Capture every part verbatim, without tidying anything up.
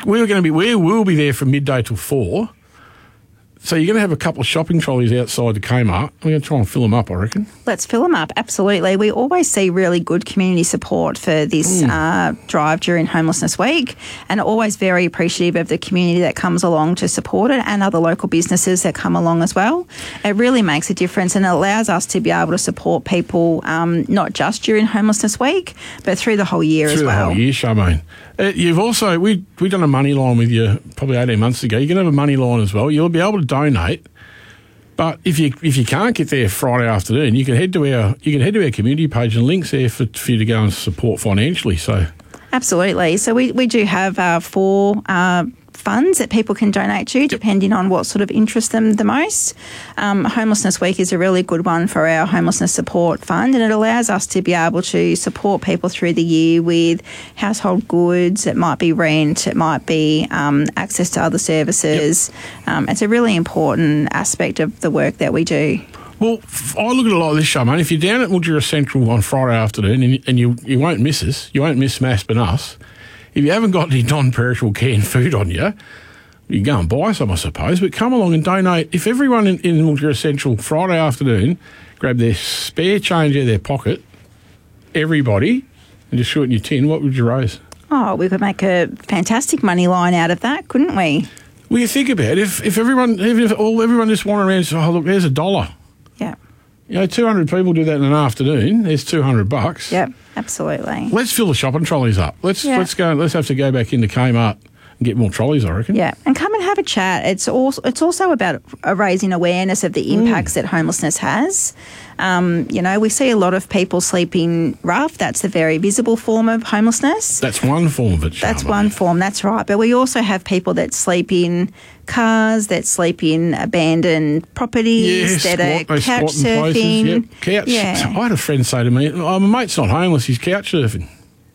we're going to be, we will be there from midday till four. So you're going to have a couple of shopping trolleys outside the Kmart. We're going to try and fill them up, I reckon. Let's fill them up, absolutely. We always see really good community support for this mm. uh, drive during Homelessness Week, and always very appreciative of the community that comes along to support it and other local businesses that come along as well. It really makes a difference, and it allows us to be able to support people um, not just during Homelessness Week, but through the whole year through as well. Through the whole year, Charmaine. Uh, you've also, we we done a money line with you probably eighteen months ago. You can have a money line as well. You'll be able to donate, but if you if you can't get there Friday afternoon, you can head to our you can head to our community page and links there for, for you to go and support financially. So, absolutely. So we we do have uh, four. Uh, funds that people can donate to depending on what sort of interests them the most. Um, Homelessness Week is a really good one for our homelessness support fund, and it allows us to be able to support people through the year with household goods. It might be rent, it might be um, access to other services. Yep. Um, it's a really important aspect of the work that we do. Well, I look at it like this, Charmaine. If you're down at Mildura Central on Friday afternoon, and, and you, you won't miss us, you won't miss Masp and us. If you haven't got any non-perishable canned food on you, you go and buy some, I suppose, but come along and donate. If everyone in, in Mildura Central Friday afternoon grab their spare change out of their pocket, everybody, and just shoot in your tin, what would you raise? Oh, we could make a fantastic money line out of that, couldn't we? Well, you think about it. If, if everyone even if all everyone just wandered around and said, oh, look, there's a dollar. Yeah. You know, two hundred people do that in an afternoon. There's two hundred bucks. Yep, absolutely. Let's fill the shopping trolleys up. Let's yeah. let's go. Let's have to go back into Kmart and get more trolleys, I reckon. Yeah, and come and have a chat. It's also it's also about raising awareness of the impacts mm. that homelessness has. Um, you know, we see a lot of people sleeping rough. That's a very visible form of homelessness. That's one form of it, Charmaine. That's one form, that's right. But we also have people that sleep in cars, that sleep in abandoned properties, yeah, that squat, are couch surfing. Yep. Couch. Yeah. I had a friend say to me, oh, my mate's not homeless, he's couch surfing.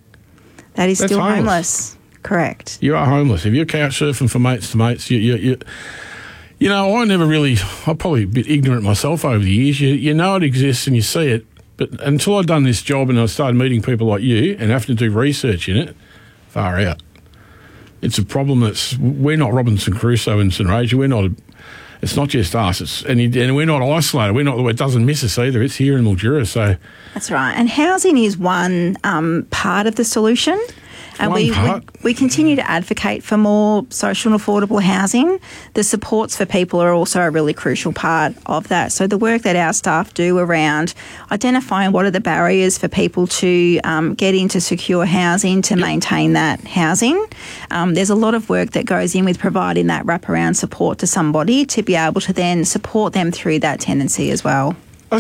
That is That's still homeless. homeless. Correct. You are homeless. If you're couch surfing for mates to mates, you, you, you You know, I never really, I'm probably a bit ignorant myself over the years. You, you know it exists and you see it, but until I'd done this job and I started meeting people like you and having to do research in it, far out. It's a problem that's, we're not Robinson Crusoe in St Ranger. We're not, it's not just us. It's, and, and we're not isolated. We're not, it doesn't miss us either. It's here in Mildura, so. That's right. And housing is one um, part of the solution. And we, we we continue to advocate for more social and affordable housing. The supports for people are also a really crucial part of that. So the work that our staff do around identifying what are the barriers for people to um, get into secure housing, to yep. maintain that housing. Um, there's a lot of work that goes in with providing that wraparound support to somebody to be able to then support them through that tendency as well.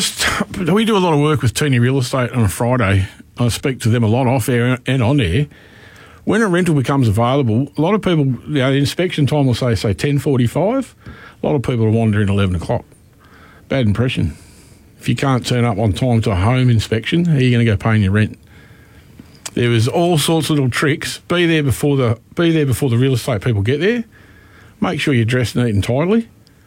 We do a lot of work with Teeny Real Estate on a Friday. I speak to them a lot off air and on air. When a rental becomes available, a lot of people, you know, the inspection time will say, say ten forty-five. A lot of people are wandering at eleven o'clock. Bad impression. If you can't turn up on time to a home inspection, how are you going to go paying your rent? There was all sorts of little tricks. Be there before the be there before the real estate people get there. Make sure you're dressed neat and tidily.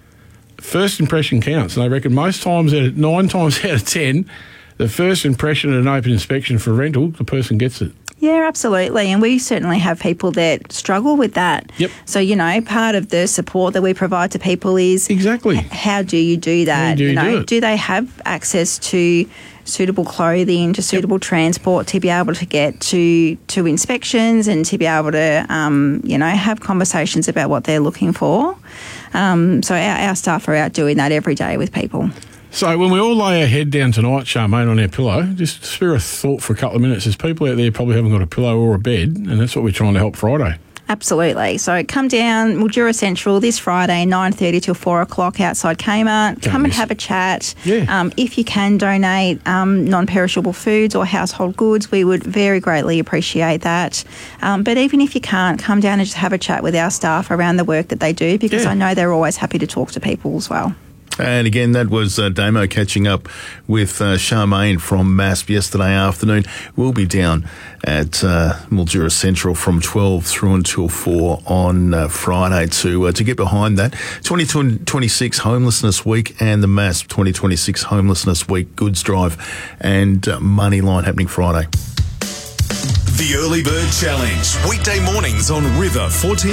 First impression counts, and I reckon most times, out of, nine times out of ten, the first impression at an open inspection for rental, the person gets it. Yeah, absolutely. And we certainly have people that struggle with that. Yep. So, you know, part of the support that we provide to people is exactly how do you do that? How do you, you know, do, it? do they have access to suitable clothing, to suitable yep. transport to be able to get to to inspections and to be able to, um, you know, have conversations about what they're looking for. Um, so our, our staff are out doing that every day with people. So when we all lay our head down tonight, Charmaine, on our pillow, just spare a thought for a couple of minutes. There's people out there probably haven't got a pillow or a bed, and that's what we're trying to help Friday. Absolutely. So come down Mildura Central this Friday, nine thirty till four o'clock outside Kmart. Don't come and miss have it. a chat. Yeah. Um, if you can donate um, non-perishable foods or household goods, we would very greatly appreciate that. Um, but even if you can't, come down and just have a chat with our staff around the work that they do, because yeah. I know they're always happy to talk to people as well. And again, that was uh, Damo catching up with uh, Charmaine from Masp yesterday afternoon. We'll be down at uh, Mildura Central from twelve through until four on uh, Friday to uh, to get behind that twenty twenty-six Homelessness Week and the Masp twenty twenty-six Homelessness Week Goods Drive and uh, Money Line happening Friday. The Early Bird Challenge, weekday mornings on River fourteen.